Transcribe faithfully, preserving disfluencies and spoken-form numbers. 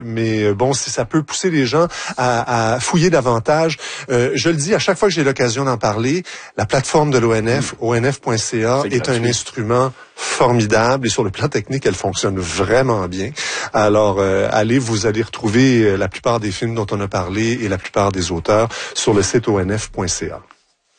Mais bon, si ça peut pousser les gens à, à fouiller davantage, euh, je le dis à chaque fois que j'ai l'occasion d'en parler, la plateforme de l'O N F, mmh. O N F point C A, est, est un instrument formidable et sur le plan technique, elle fonctionne vraiment bien. Alors, euh, allez, vous allez retrouver la plupart des films dont on a parlé et la plupart des auteurs sur le site O N F point C A.